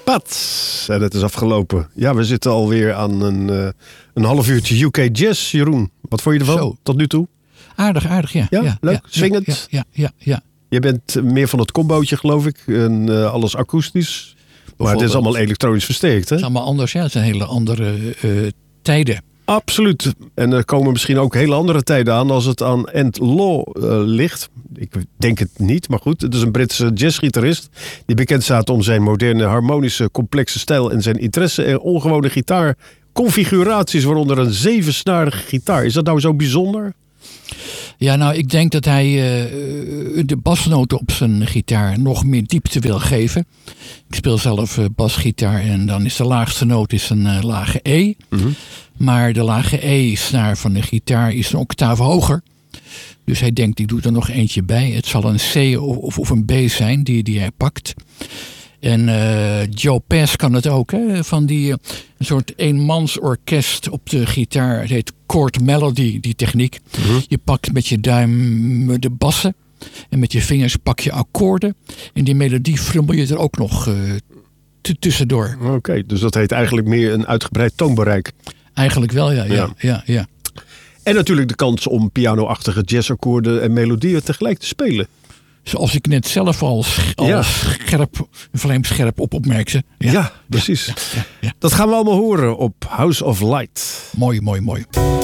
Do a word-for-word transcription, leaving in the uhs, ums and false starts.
Pats. En het is afgelopen. Ja, we zitten alweer aan een, uh, een half uurtje U K Jazz, Jeroen. Wat vond je ervan Zo. tot nu toe? Aardig, aardig, ja. Ja, ja leuk, ja, swingend. Ja, ja, ja, ja. Je bent meer van het combootje, geloof ik. En uh, alles akoestisch. Maar het is allemaal elektronisch versterkt, hè? Het is allemaal anders, ja. Het zijn hele andere uh, tijden. Absoluut. En er komen misschien ook hele andere tijden aan als het aan Ant Law uh, ligt. Ik denk het niet, maar goed. Het is een Britse jazzgitarist die bekend staat om zijn moderne, harmonische, complexe stijl en zijn interesse in ongewone gitaarconfiguraties, waaronder een zevensnarige gitaar. Is dat nou zo bijzonder? Ja, nou, ik denk dat hij uh, de basnoten op zijn gitaar nog meer diepte wil geven. Ik speel zelf uh, basgitaar en dan is de laagste noot is een uh, lage E. Mm-hmm. Maar de lage E-snaar van de gitaar is een octaaf hoger. Dus hij denkt, ik doe er nog eentje bij. Het zal een C of, of een B zijn die, die hij pakt. En uh, Joe Pass kan het ook, hè? Van die uh, een soort eenmansorkest op de gitaar. Het heet chord melody, die techniek. Mm-hmm. Je pakt met je duim de bassen en met je vingers pak je akkoorden. En die melodie frummel je er ook nog uh, t- tussendoor. Oké, okay, dus dat heet eigenlijk meer een uitgebreid toonbereik. Eigenlijk wel, ja. ja, ja. ja, ja. En natuurlijk de kans om piano-achtige jazzakkoorden en melodieën tegelijk te spelen. Zoals ik net zelf al, sch- al ja. scherp, vlijmscherp op opmerkte. Ja, ja precies. Ja, ja, ja. Dat gaan we allemaal horen op House of Light. Mooi, mooi, mooi.